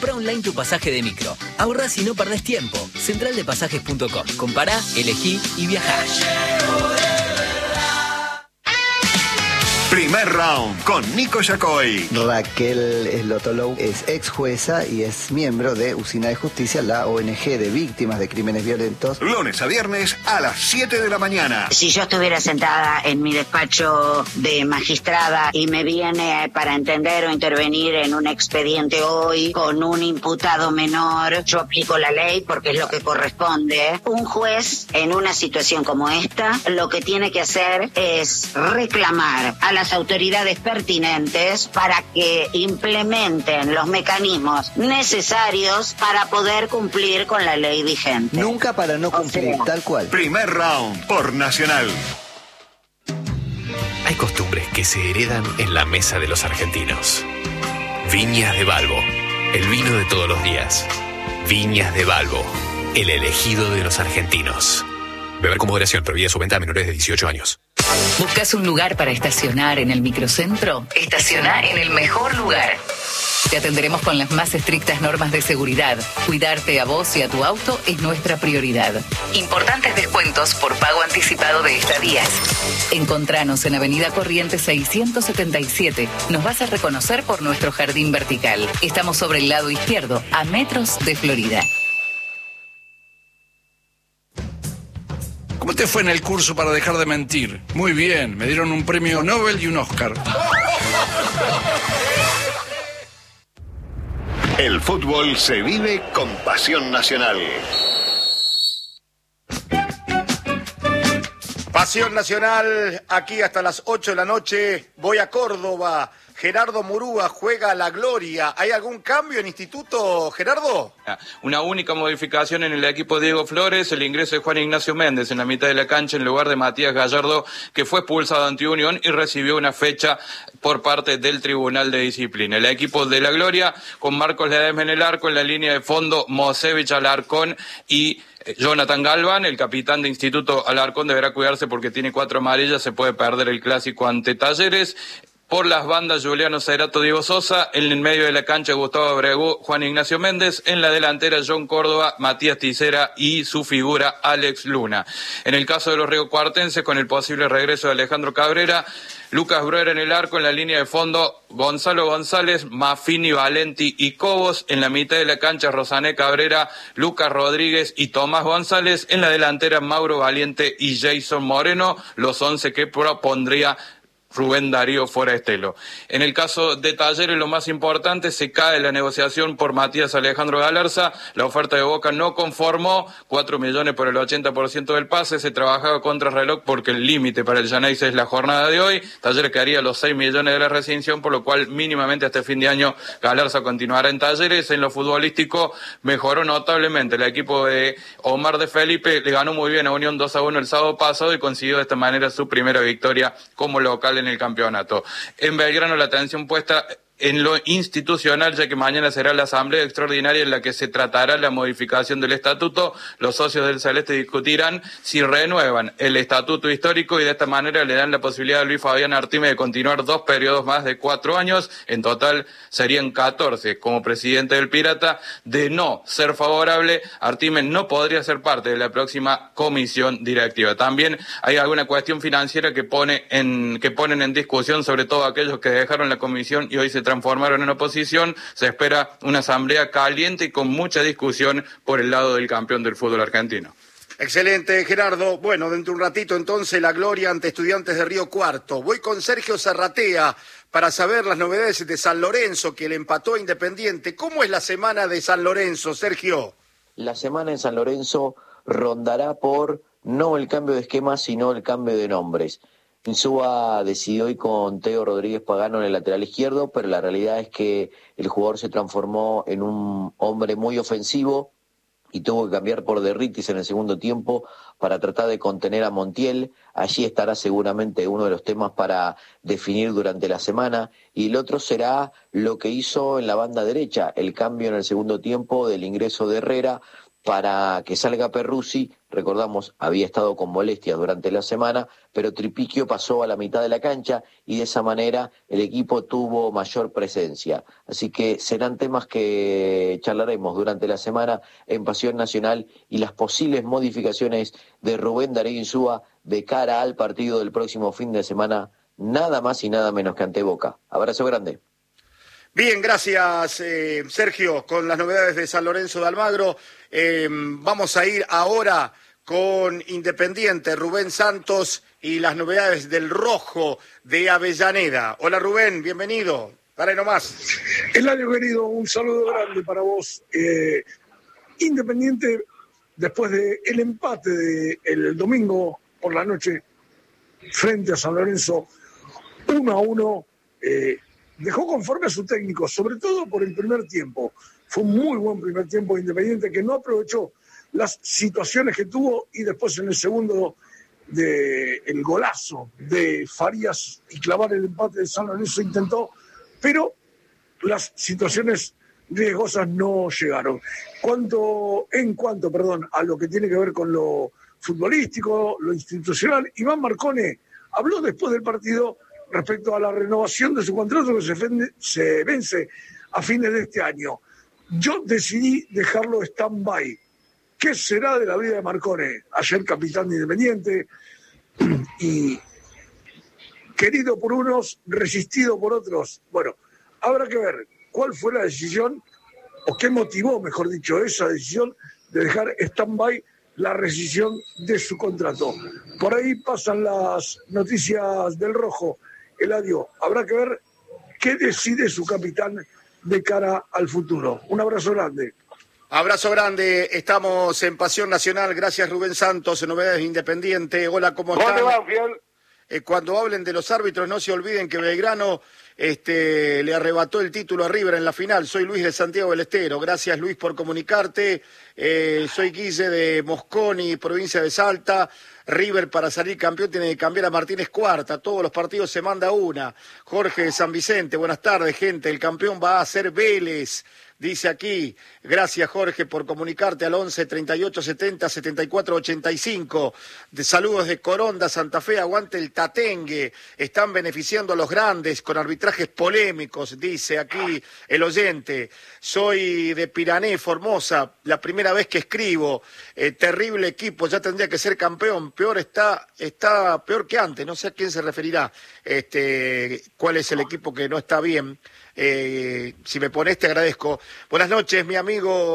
Compra online tu pasaje de micro. Ahorrás y no perdés tiempo. Centraldepasajes.com. Compará, elegí y viajá. Primer round con Nico Yacoy. Raquel Slotolou es ex jueza y es miembro de Usina de Justicia, la ONG de víctimas de crímenes violentos. Lunes a viernes a las 7 de la mañana. Si yo estuviera sentada en mi despacho de magistrada y me viene para entender o intervenir en un expediente hoy con un imputado menor, yo aplico la ley porque es lo que corresponde. Un juez en una situación como esta lo que tiene que hacer es reclamar a las autoridades pertinentes para que implementen los mecanismos necesarios para poder cumplir con la ley vigente. Nunca para no cumplir, tal cual. Primer round por Nacional. Hay costumbres que se heredan en la mesa de los argentinos. Viñas de Balbo, el vino de todos los días. Viñas de Balbo, el elegido de los argentinos. Beber con moderación, prohibida su venta a menores de 18 años. ¿Buscas un lugar para estacionar en el microcentro? Estaciona en el mejor lugar. Te atenderemos con las más estrictas normas de seguridad. Cuidarte a vos y a tu auto es nuestra prioridad. Importantes descuentos por pago anticipado de estadías. Encontranos en Avenida Corrientes 677. Nos vas a reconocer por nuestro jardín vertical. Estamos sobre el lado izquierdo, a metros de Florida. ¿Cómo te fue en el curso para dejar de mentir? Muy bien, me dieron un premio Nobel y un Oscar. El fútbol se vive con pasión nacional. Pasión nacional, aquí hasta las 8 de la noche. Voy a Córdoba. Gerardo Murúa juega a la gloria. ¿Hay algún cambio en instituto, Gerardo? Una única modificación en el equipo de Diego Flores, el ingreso de Juan Ignacio Méndez en la mitad de la cancha en lugar de Matías Gallardo, que fue expulsado ante Unión y recibió una fecha por parte del Tribunal de Disciplina. El equipo de la gloria con Marcos Ledesma en el arco, en la línea de fondo Mosevich, Alarcón y Jonathan Galván. El capitán de Instituto Alarcón deberá cuidarse porque tiene 4 amarillas, se puede perder el clásico ante Talleres. Por las bandas, Juliano Cerato, Diego Sosa. En el medio de la cancha, Gustavo Abreu, Juan Ignacio Méndez. En la delantera, John Córdoba, Matías Ticera y su figura, Alex Luna. En el caso de los riocuartenses, con el posible regreso de Alejandro Cabrera, Lucas Bruer en el arco, en la línea de fondo, Gonzalo González, Maffini, Valenti y Cobos. En la mitad de la cancha, Rosané Cabrera, Lucas Rodríguez y Tomás González. En la delantera, Mauro Valiente y Jason Moreno, los 11 que propondría Rubén Darío Forestelo. En el caso de Talleres, lo más importante, se cae la negociación por Matías Alejandro Galarza. La oferta de Boca no conformó, 4 millones por el 80% del pase. Se trabajaba contra reloj porque el límite para el Llaneis es la jornada de hoy. Talleres quedaría los 6 millones de la rescisión, por lo cual mínimamente hasta fin de año Galarza continuará en Talleres. En lo futbolístico mejoró notablemente. El equipo de Omar de Felipe le ganó muy bien a Unión 2-1 el sábado pasado y consiguió de esta manera su primera victoria como local en el campeonato. En Belgrano, la atención puesta en lo institucional, ya que mañana será la asamblea extraordinaria en la que se tratará la modificación del estatuto. Los socios del Celeste discutirán si renuevan el estatuto histórico y de esta manera le dan la posibilidad a Luis Fabián Artime de continuar 2 periodos más de 4 años. En total serían 14 como presidente del Pirata. De no ser favorable, Artime no podría ser parte de la próxima comisión directiva. También hay alguna cuestión financiera que ponen en discusión, sobre todo aquellos que dejaron la comisión y hoy se transformaron en oposición. Se espera una asamblea caliente y con mucha discusión por el lado del campeón del fútbol argentino. Excelente, Gerardo. Bueno, dentro de un ratito entonces la gloria ante Estudiantes de Río Cuarto. Voy con Sergio Zarratea para saber las novedades de San Lorenzo, que le empató a Independiente. ¿Cómo es la semana de San Lorenzo, Sergio? La semana en San Lorenzo rondará por no el cambio de esquema, sino el cambio de nombres. Insúa decidió ir con Teo Rodríguez Pagano en el lateral izquierdo, pero la realidad es que el jugador se transformó en un hombre muy ofensivo y tuvo que cambiar por Derritis en el segundo tiempo para tratar de contener a Montiel. Allí estará seguramente uno de los temas para definir durante la semana, y el otro será lo que hizo en la banda derecha, el cambio en el segundo tiempo del ingreso de Herrera para que salga Perruzzi. Recordamos, había estado con molestias durante la semana, pero Tripiquio pasó a la mitad de la cancha y de esa manera el equipo tuvo mayor presencia. Así que serán temas que charlaremos durante la semana en Pasión Nacional y las posibles modificaciones de Rubén Darío Insúa de cara al partido del próximo fin de semana, nada más y nada menos que ante Boca. Abrazo grande. Bien, gracias Sergio, con las novedades de San Lorenzo de Almagro. Vamos a ir ahora con Independiente, Rubén Santos y las novedades del Rojo de Avellaneda. Hola Rubén, bienvenido. Dale nomás. Eladio querido, un saludo grande para vos. Independiente, después del empate del domingo por la noche frente a San Lorenzo, 1-1, dejó conforme a su técnico, sobre todo por el primer tiempo. Fue un muy buen primer tiempo de Independiente que no aprovechó las situaciones que tuvo y después en el segundo el golazo de Farías y clavar el empate de San Lorenzo intentó, pero las situaciones riesgosas no llegaron. En cuanto a lo que tiene que ver con lo futbolístico, lo institucional, Iván Marcone habló después del partido respecto a la renovación de su contrato que se vence a fines de este año. Yo decidí dejarlo stand-by. ¿Qué será de la vida de Marcone? Ayer capitán de Independiente y querido por unos, resistido por otros. Bueno, habrá que ver cuál fue la decisión, o qué motivó, mejor dicho, esa decisión de dejar stand-by la rescisión de su contrato. Por ahí pasan las noticias del Rojo. Eladio, habrá que ver qué decide su capitán de cara al futuro. Un abrazo grande. Abrazo grande, estamos en Pasión Nacional. Gracias Rubén Santos, en Novedades Independiente. Hola, ¿cómo están? ¿Cómo te va, Fiel? Cuando hablen de los árbitros, no se olviden que Belgrano le arrebató el título a River en la final. Soy Luis de Santiago del Estero. Gracias Luis por comunicarte. Soy Guille de Mosconi, provincia de Salta. River para salir campeón tiene que cambiar a Martínez Cuarta. Todos los partidos se manda una. Jorge de San Vicente, buenas tardes gente. El campeón va a ser Vélez. Dice aquí, gracias Jorge por comunicarte al 11 38 70 74 85. Saludos de Coronda, Santa Fe, aguante el Tatengue. Están beneficiando a los grandes con arbitrajes polémicos, dice aquí el oyente. Soy de Pirané, Formosa, la primera vez que escribo. Terrible equipo, ya tendría que ser campeón. Peor está peor que antes, no sé a quién se referirá. ¿Cuál es el equipo que no está bien? Si me pones te agradezco. Buenas noches, mi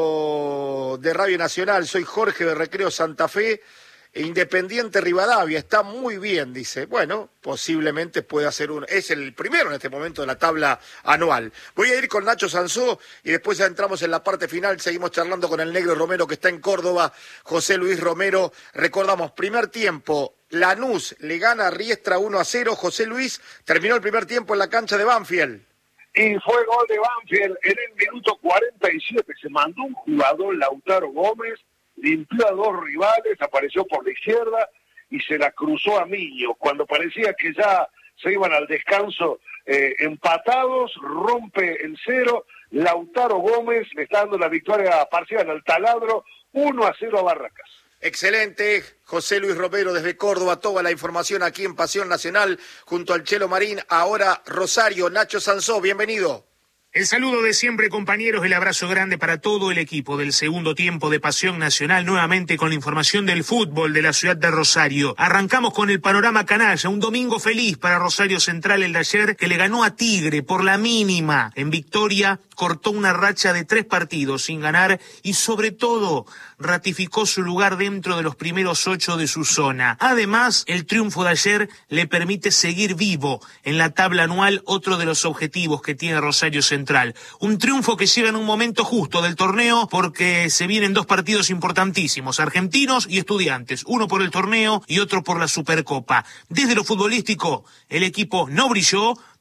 amigo de Radio Nacional, soy Jorge de Recreo Santa Fe, Independiente Rivadavia, está muy bien, dice. Bueno, posiblemente pueda ser es el primero en este momento de la tabla anual. Voy a ir con Nacho Sansó y después ya entramos en la parte final, seguimos charlando con el Negro Romero que está en Córdoba, José Luis Romero. Recordamos, primer tiempo, Lanús le gana a Riestra 1-0, José Luis, terminó el primer tiempo en la cancha de Banfield. Y fue gol de Banfield en el minuto 47. Se mandó un jugador, Lautaro Gómez, limpió a dos rivales, apareció por la izquierda y se la cruzó a Miño. Cuando parecía que ya se iban al descanso empatados, rompe el cero. Lautaro Gómez le está dando la victoria parcial al Taladro, 1-0 a Barracas. Excelente, José Luis Romero desde Córdoba, toda la información aquí en Pasión Nacional junto al Chelo Marín. Ahora Rosario, Nacho Sansó, bienvenido. El saludo de siempre, compañeros, el abrazo grande para todo el equipo del segundo tiempo de Pasión Nacional, nuevamente con la información del fútbol de la ciudad de Rosario. Arrancamos con el panorama canalla, un domingo feliz para Rosario Central el de ayer, que le ganó a Tigre por la mínima. En victoria, cortó una racha de 3 partidos sin ganar y sobre todo ratificó su lugar dentro de los primeros 8 de su zona. Además, el triunfo de ayer le permite seguir vivo en la tabla anual, otro de los objetivos que tiene Rosario Central. Un triunfo que llega en un momento justo del torneo porque se vienen 2 partidos importantísimos, Argentinos y Estudiantes, uno por el torneo y otro por la Supercopa. Desde lo futbolístico, el equipo no brilló,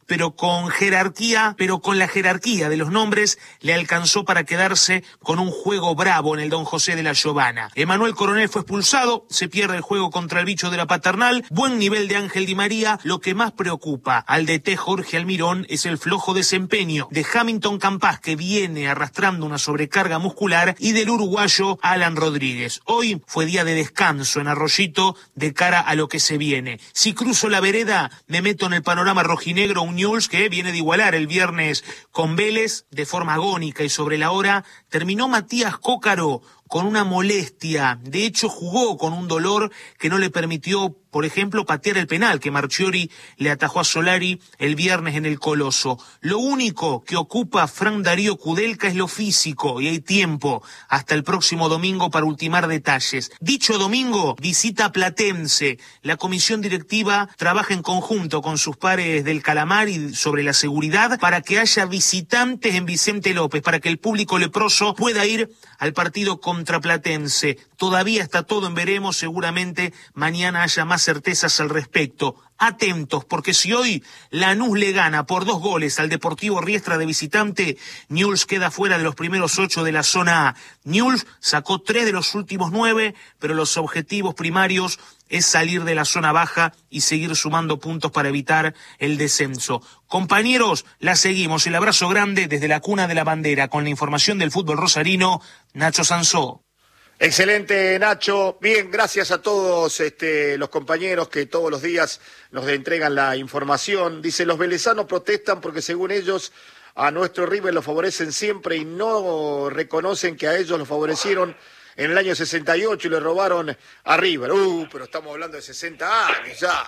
pero con la jerarquía de los nombres le alcanzó para quedarse con un juego bravo en el Don José de la Giovana. Emanuel Coronel fue expulsado, se pierde el juego contra el bicho de la Paternal, buen nivel de Ángel Di María. Lo que más preocupa al DT Jorge Almirón es el flojo desempeño de Hamilton Campas, que viene arrastrando una sobrecarga muscular, y del uruguayo Alan Rodríguez. Hoy fue día de descanso en Arroyito de cara a lo que se viene. Si cruzo la vereda, me meto en el panorama rojinegro, un Newell's que viene de igualar el viernes con Vélez de forma agónica, y sobre la hora terminó Matías Cócaro con una molestia. De hecho, jugó con un dolor que no le permitió, por ejemplo, patear el penal que Marchiori le atajó a Solari el viernes en el Coloso. Lo único que ocupa Fran Darío Kudelka es lo físico, y hay tiempo hasta el próximo domingo para ultimar detalles. Dicho domingo, visita Platense. La comisión directiva trabaja en conjunto con sus pares del Calamar y sobre la seguridad para que haya visitantes en Vicente López, para que el público leproso pueda ir al partido contra Platense. Todavía está todo en veremos, seguramente mañana haya más certezas al respecto. Atentos, porque si hoy Lanús le gana por 2 goles al Deportivo Riestra de visitante, Newell's queda fuera de los primeros 8 de la zona A. Newell's sacó 3 de los últimos 9, pero los objetivos primarios es salir de la zona baja y seguir sumando puntos para evitar el descenso. Compañeros, la seguimos. El abrazo grande desde la cuna de la bandera con la información del fútbol rosarino, Nacho Sansó. Excelente, Nacho. Bien, gracias a todos los compañeros que todos los días nos entregan la información. Dice, los velezanos protestan porque según ellos a nuestro River lo favorecen siempre y no reconocen que a ellos lo favorecieron en el año 68 y le robaron a River. Pero estamos hablando de 60 años ya.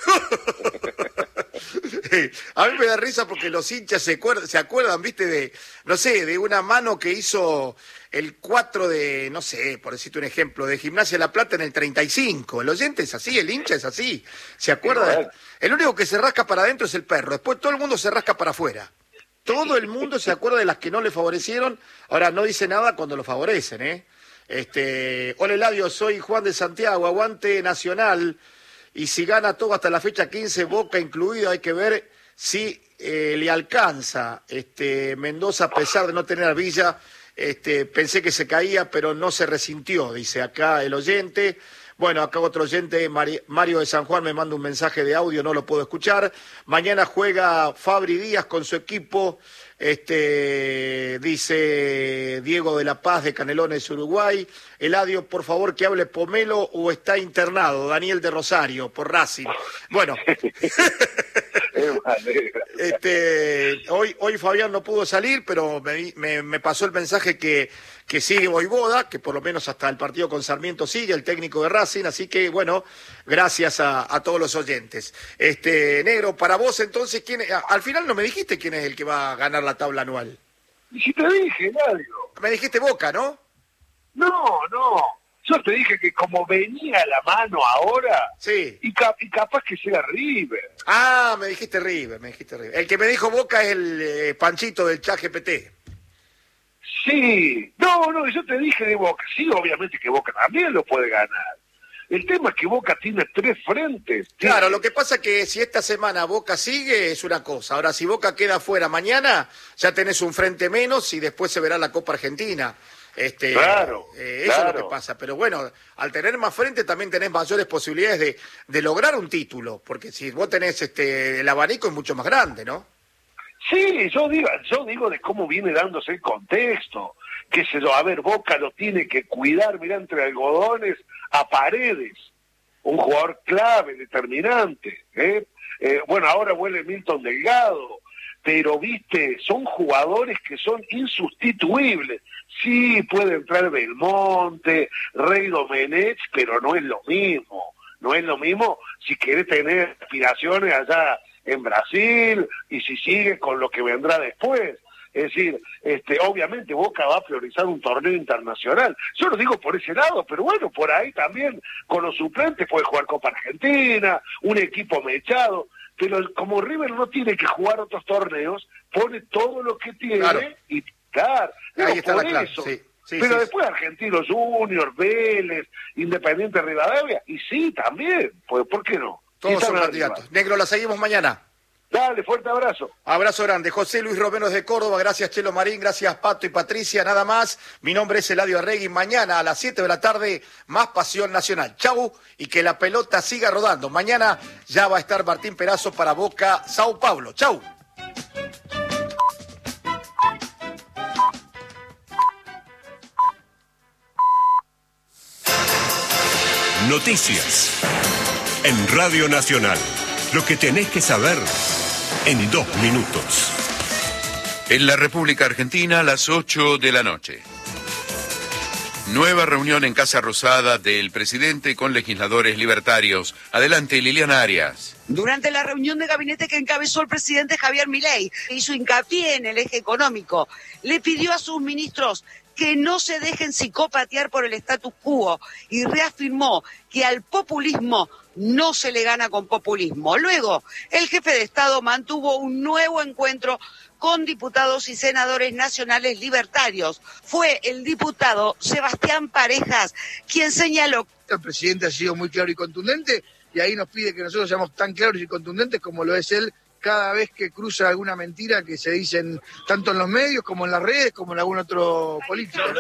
A mí me da risa porque los hinchas se acuerdan, viste, de una mano que hizo el 4 de, no sé, por decirte un ejemplo, de Gimnasia La Plata en el 35. El oyente es así, el hincha es así. ¿Se acuerda? El único que se rasca para adentro es el perro. Después todo el mundo se rasca para afuera. Todo el mundo se acuerda de las que no le favorecieron. Ahora, no dice nada cuando lo favorecen, ¿eh? Hola Eladio, soy Juan de Santiago, aguante Nacional, y si gana todo hasta la fecha 15, Boca incluido, hay que ver si le alcanza. Mendoza, a pesar de no tener a Villa, pensé que se caía, pero no se resintió, dice acá el oyente. Bueno, acá otro oyente, Mario de San Juan, me manda un mensaje de audio, no lo puedo escuchar. Mañana juega Fabri Díaz con su equipo, dice Diego de La Paz de Canelones, Uruguay. Eladio, por favor, que hable Pomelo o está internado. Daniel de Rosario, por Racing. Bueno, hoy Fabián no pudo salir, pero me pasó el mensaje que sigue Voivoda, que por lo menos hasta el partido con Sarmiento sigue, el técnico de Racing, así que bueno, gracias a todos los oyentes. Negro, para vos entonces, al final no me dijiste quién es el que va a ganar la tabla anual. Y si te dije, Eladio. Me dijiste Boca, ¿no? No, yo te dije que como venía la mano ahora, sí, y capaz que sea River. Ah, me dijiste River. El que me dijo Boca es el Panchito del ChatGPT. Sí, no, yo te dije de Boca, sí, obviamente que Boca también lo puede ganar. El tema es que Boca tiene 3 frentes. Claro, lo que pasa es que si esta semana Boca sigue es una cosa. Ahora, si Boca queda fuera mañana, ya tenés un frente menos y después se verá la Copa Argentina. Claro. Eso es lo que pasa. Pero bueno, al tener más frente también tenés mayores posibilidades de lograr un título. Porque si vos tenés el abanico es mucho más grande, ¿no? Sí, yo digo de cómo viene dándose el contexto. Qué sé yo, a ver, Boca lo tiene que cuidar, mirá, entre algodones a Paredes, un jugador clave, determinante. Bueno, ahora vuelve Milton Delgado, pero viste, son jugadores que son insustituibles. Sí, puede entrar Belmonte, Rey Domenech, pero no es lo mismo. No es lo mismo si querés tener aspiraciones allá en Brasil y si sigue con lo que vendrá después. Es decir, obviamente Boca va a priorizar un torneo internacional. Yo lo digo por ese lado, pero bueno, por ahí también con los suplentes puede jugar Copa Argentina, un equipo mechado. Pero como River no tiene que jugar otros torneos, pone todo lo que tiene, claro, y claro, ahí está por la clave. eso. Sí, pero después Argentinos Juniors, Vélez, Independiente Rivadavia, y sí, también, pues, ¿por qué no? Todos son candidatos. Negro, la seguimos mañana. Dale, fuerte abrazo. Abrazo grande. José Luis Romero de Córdoba, gracias Chelo Marín, gracias Pato y Patricia, nada más. Mi nombre es Eladio Arregui. Mañana a las 7 de la tarde, más Pasión Nacional. Chau, y que la pelota siga rodando. Mañana ya va a estar Martín Perazo para Boca Sao Paulo. Chau. Noticias en Radio Nacional. Lo que tenés que saber en 2 minutos. En la República Argentina, a las 8 de la noche. Nueva reunión en Casa Rosada del presidente con legisladores libertarios. Adelante, Liliana Arias. Durante la reunión de gabinete que encabezó el presidente Javier Milei, hizo hincapié en el eje económico. Le pidió a sus ministros que no se dejen psicopatear por el status quo y reafirmó que al populismo no se le gana con populismo. Luego, el jefe de Estado mantuvo un nuevo encuentro con diputados y senadores nacionales libertarios. Fue el diputado Sebastián Parejas quien señaló. El presidente ha sido muy claro y contundente y ahí nos pide que nosotros seamos tan claros y contundentes como lo es él cada vez que cruza alguna mentira que se dicen tanto en los medios como en las redes como en algún otro político, ¿no?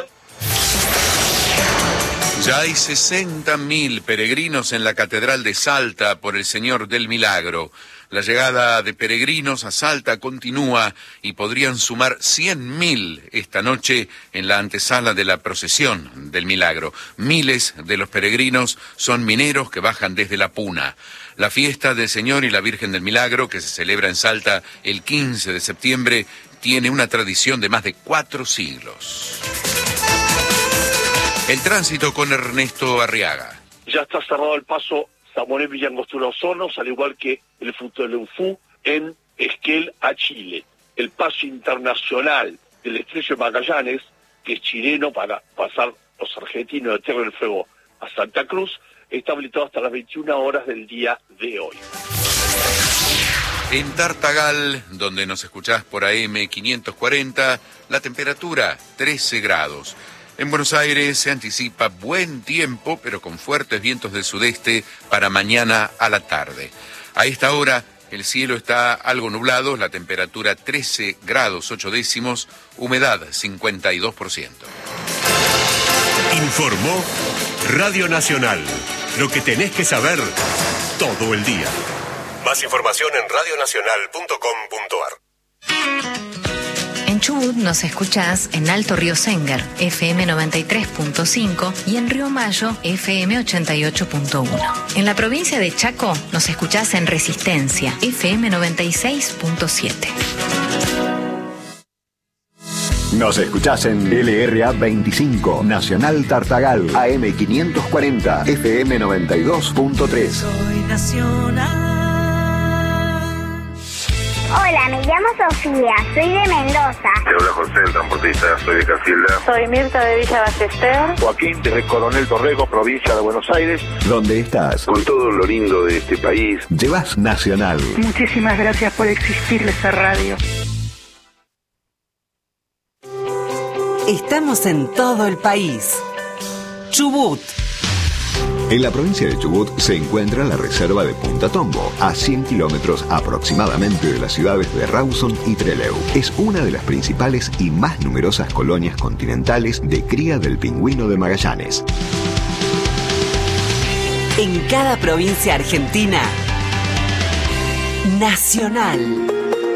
Ya hay 60.000 peregrinos en la Catedral de Salta por el Señor del Milagro. La llegada de peregrinos a Salta continúa y podrían sumar 100.000 esta noche en la antesala de la procesión del Milagro. Miles de los peregrinos son mineros que bajan desde La Puna. La fiesta del Señor y la Virgen del Milagro, que se celebra en Salta el 15 de septiembre, tiene una tradición de más de 4 siglos. El tránsito con Ernesto Arriaga. Ya está cerrado el paso Samoné Villangostura Osornos, al igual que el Futoleufu en Esquel a Chile. El paso internacional del Estrecho de Magallanes, que es chileno para pasar los argentinos de Tierra del Fuego a Santa Cruz, está habilitado hasta las 21 horas del día de hoy. En Tartagal, donde nos escuchás por AM 540, la temperatura 13 grados. En Buenos Aires se anticipa buen tiempo, pero con fuertes vientos del sudeste para mañana a la tarde. A esta hora el cielo está algo nublado, la temperatura 13 grados 8 décimos, humedad 52%. Informó Radio Nacional. Lo que tenés que saber todo el día. Más información en radionacional.com.ar. En Chubut nos escuchás en Alto Río Sénger, FM 93.5 y en Río Mayo, FM 88.1. En la provincia de Chaco nos escuchás en Resistencia, FM 96.7. Nos escuchás en LRA 25, Nacional Tartagal, AM 540, FM 92.3. Soy Nacional. Hola, me llamo Sofía, soy de Mendoza. Te habla José, el transportista, soy de Casilda. Soy Mirta de Villa Ballester. Joaquín, desde Coronel Torrego, provincia de Buenos Aires. ¿Dónde estás? Con todo lo lindo de este país. Llevas Nacional. Muchísimas gracias por existir esa radio. Estamos en todo el país. Chubut. En la provincia de Chubut se encuentra la reserva de Punta Tombo, a 100 kilómetros aproximadamente de las ciudades de Rawson y Trelew. Es una de las principales y más numerosas colonias continentales de cría del pingüino de Magallanes. En cada provincia argentina, Nacional.